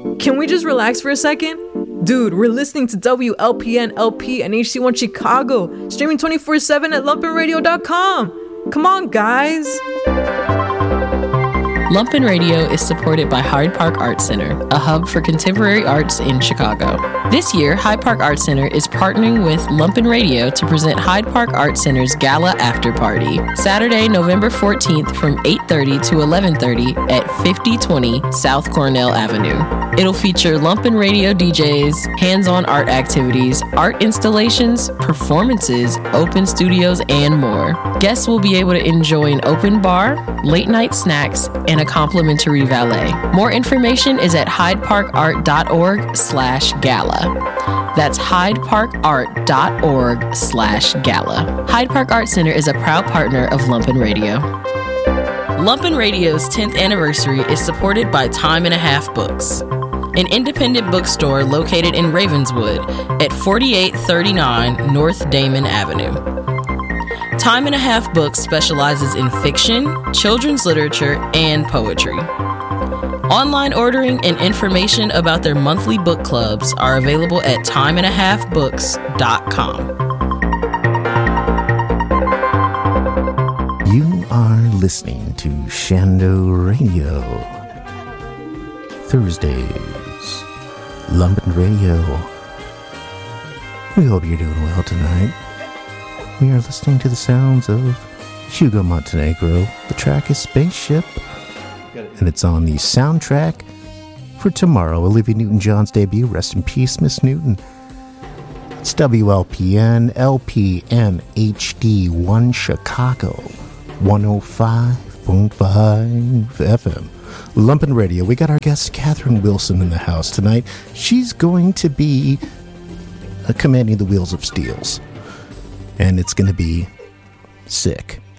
Can we just relax for a second? Dude, we're listening to WLPN LP and HC1 Chicago, streaming 24/7 at lumpinradio.com. Come on, guys. Lumpin' Radio is supported by Hyde Park Art Center, a hub for contemporary arts in Chicago. This year, Hyde Park Art Center is partnering with Lumpin' Radio to present Hyde Park Art Center's Gala After Party, Saturday, November 14th from 8:30 to 11:30 at 5020 South Cornell Avenue. It'll feature Lumpin' Radio DJs, hands-on art activities, art installations, performances, open studios, and more. Guests will be able to enjoy an open bar, late-night snacks, and a complimentary valet. More information is at hydeparkart.org/gala. That's hydeparkart.org/gala. Hyde Park Art Center is a proud partner of Lumpin' Radio. Lumpin' Radio's 10th anniversary is supported by Time and a Half Books, an independent bookstore located in Ravenswood at 4839 North Damon Avenue. Time and a Half Books specializes in fiction, children's literature, and poetry. Online ordering and information about their monthly book clubs are available at timeandahhalfbooks.com. You are listening to Shando Radio. Thursdays, Lumpin' Radio. We hope you're doing well tonight. We are listening to the sounds of Hugo Montenegro. The track is Spaceship, and it's on the soundtrack for Tomorrow, Olivia Newton-John's debut. Rest in peace, Miss Newton. It's WLPN, LPN HD1 Chicago, 105.5 FM. Lumpin' Radio. We got our guest Catherine Wilson in the house tonight. She's going to be commanding the Wheels of Steels, and it's going to be sick.